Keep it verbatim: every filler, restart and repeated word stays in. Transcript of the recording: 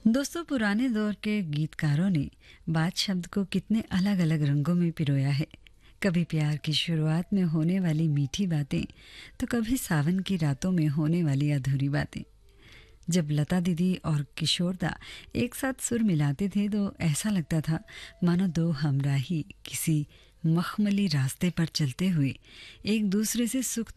दोस्तों, पुराने दौर के गीतकारों ने बात शब्द को कितने अलग अलग रंगों में पिरोया है। कभी प्यार की शुरुआत में होने वाली मीठी बातें, तो कभी सावन की रातों में होने वाली अधूरी बातें। जब लता दीदी और किशोरदा एक साथ सुर मिलाते थे तो ऐसा लगता था मानो दो हमराही किसी मखमली रास्ते पर चलते हुए एक दूसरे से सुख